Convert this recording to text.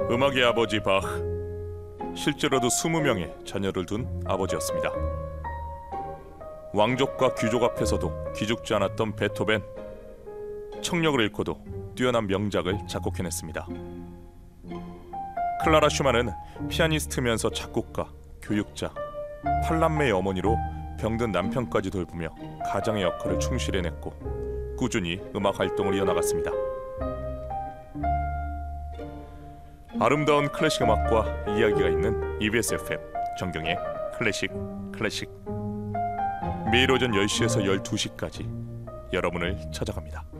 음악의 아버지 바흐, 실제로도 20명의 자녀를 둔 아버지였습니다. 왕족과 귀족 앞에서도 기죽지 않았던 베토벤, 청력을 잃고도 뛰어난 명작을 작곡해냈습니다. 클라라 슈만은 피아니스트면서 작곡가, 교육자, 8남매의 어머니로 병든 남편까지 돌보며 가장의 역할을 충실히 해냈고 꾸준히 음악 활동을 이어나갔습니다. 아름다운 클래식 음악과 이야기가 있는 EBS FM 정경의 클래식 매일 오전 10시에서 12시까지 여러분을 찾아갑니다.